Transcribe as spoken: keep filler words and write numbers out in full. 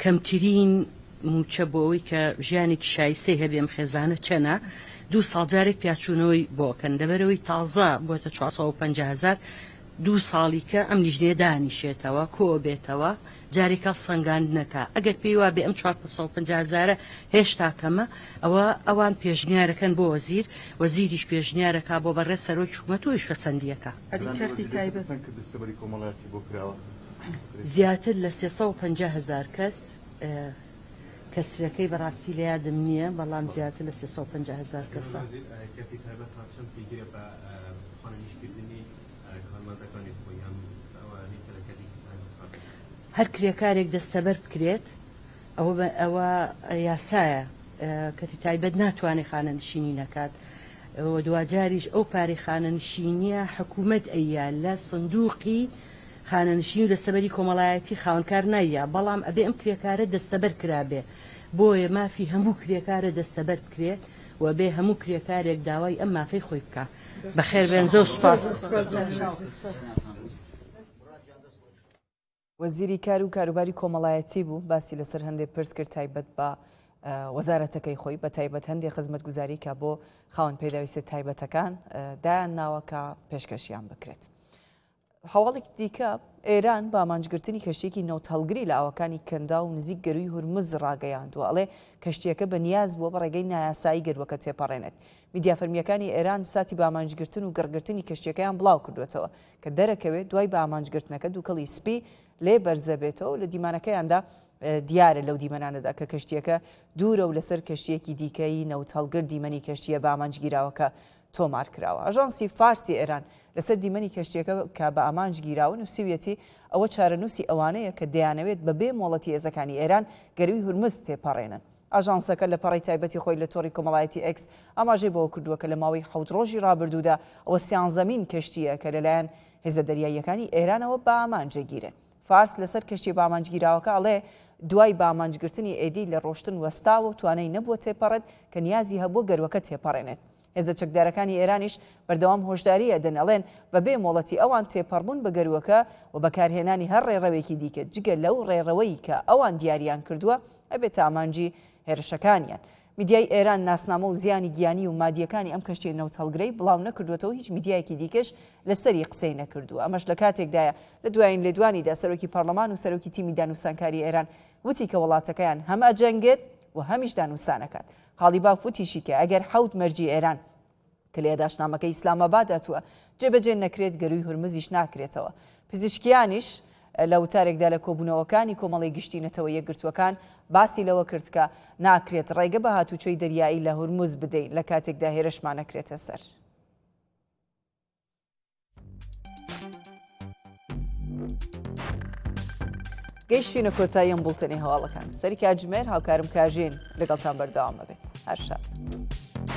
کەمترین موچە بۆ ئەوەی کە ژیانێکی شایستەی هەبێ ئەم خێزانە چەنە دوو ساڵ جارێک پیاچوونەوەی بۆکەن لەبەرەوەی تازە بۆتە چوارسەد و پەنجا هەزار دوو ساڵی کە ئەم لیژنەیە دانیشێتەوە کۆ بێتەوە جارێکە سەنگاندنەکە ئەگەر پێی وا بێ ئەم چوارسەد و پەنجا هەزارە هێشتا کەمە ئەوە ئەوان پێشنیارەکەن بۆ وەزیر وەزیریش پێشنیارەکە بۆ بەڕێز سەرۆکی حکوومەت و شەسەندیەکە زیاتر لە سێسەد و پەنجا هەزار کەس کەسرەکەی بەڕاستی لە یادم نییە بەڵام زیاتر لە سێسەد و پەنجا هەزار کەسە هەر کرێکارێک دەستەبەر بکرێت ئەوە ئەوە یاسایە کەتی تایبەت ناتوانێت خانەنشینی نەکات دوجاریش ئەو پارەی خانەنشینیە حکوومەت ئەیە لە سندوقی خانەنشین و دەستەبەری کۆمەڵایەتی خاوەنکار نایە بەڵام ئەبێ ئەم کرێکارە دەستەبەر کرابێ بۆیە مافی هەموو کرێکارە دەستەبەر بکرێت و بێ هەموو کرێکارێک داوای ئەم مافەی خۆی بکە بەخێر بێنزە و سوپاس. وەزیری کار و کاروباری کۆمەڵایەتی بوو باسی لەسەر هەندێک پرس کرد تایبەت بە وەزارەتەکەی خۆی بە تایبەت هەندێک خزمەتگوزاری کە بۆ خاوەن پێداویستە تایبەتەکان دایان ناوەکە پێشکەشیان بکرێت. هەواڵێک دیکە ئێران بە ئامانجگرتنی کەشتێکی نەوت هەڵگری لە ئاوەکانی کەندا و نزیک گەروی هورمز ڕاگەیاندووە ئەڵێ کەشتیەکە بە نیاز بووە بە ڕێگەی نایاسایی گەروەکە تێپەڕێنێت. میدیا فەرمیەکانی ئێران ساتی بە ئامانجگرتن و گەڕگرتنی کەشتیەکەیان بڵاو کردوێتەوە کە دەرەکەوێت دوای بە ئامانجگرتنەکە دووکەڵی سپی لێ بەرزە بێتەوە و لە دیمانەکەیاندا دیارە لەو دیمەنانەدا کە کەشتیەکە دوورە و لەسەر کەشتیەکی دیکەی نەوت هەڵگر دیمەنی کەشتیە بە ئامانجگیراوەکە تۆمار کراوە. ئاژانسی فارسی ئێران لەسەر دیمەنی کەشتیەکە کە بە ئامانجگیراون و سویەتی ئەوە چارەنووسی ئەوانەیە کە دەیانەوێت بەبێ مۆڵەتی هێزەکانی ئێران گەروی هورمز تێپەڕێنن. ئاژانسەکە لە پەڕی تایبەتی خۆی لە تۆڕی کۆمەڵایەتی ئەکس ئاماژەی بەوە کردووە کە لە ماوەی حەوت ڕۆژی ڕابردوودا ئەوە سیانزەمین کەشتیە کە لەلایەن هێزە دەریاییەکانی ئێرانەوە بە ئامانجەگیرن. فارس لەسەر کەشتی بە ئامانجگیراوەکە ئەڵێ دوای بە ئامانجگرتنی ئێدی لە ڕۆشتن وەستاوە و توانای نەبووە تێپەڕێت کە نیازی هەبووە گەروەکە تێپەڕێنێت. هێزە چەکدارەکانی ئێرانیش بەردەوام هۆشداری ئەدەن ئەڵێن بەبێ مۆڵەتی ئەوان تێپەڕبوون بە گەروەکە و بەکارهێنانی هەر ڕێڕەوێکی دیکە جگە لەو ڕێڕەوەی کە ئەوان دیاریان کردووە ئەبێت ئامانجی هێرشەکانیان. میدیای ئێران ناسنامە و زیانی گیانی و مادیەکانی ئەم کەشتی نەوت هەڵگرەی بڵاو نەکردوێتەوە هیچ میدیایەکی دیکەش لەسەری قسەی نەکردووە. ئەمەش لە کاتێکدایە لە دوایین لێدوانیدا سەرۆکی پەرلەمان و سەرۆکی تیمی دانووسانکاری ئێران وتی کە وڵاتەکەیان هەم ئەجەنگێت و هەمیش دانووسانەکات. خاڵیباف وتیشی کە ئەگەر حەوت مەرجی ئێران کە لە داشنامەکە ئیسلامەباد داتووە جێبەجێ نەکرێت گەروی هورمزیش ناکرێتەوە. پزیشکیانیش لە وتارێکدا لە کۆبوونەوەکانی کۆمەڵی گشتینەتەوە یەکگرتوەکان باسی لەوە کرد کە ناکرێت ڕێگە بە هاتوچۆی دەریایی لە هورمز بدەین لە کاتێکدا هێرشمان نەکرێتە سەر. گەیشتینە کۆتاییەم بوڵتنی هەواڵەکان. سەری کاتژمێر هاوکارم کاژین لەگەڵتان بەردەوام بێت. هەر شەو.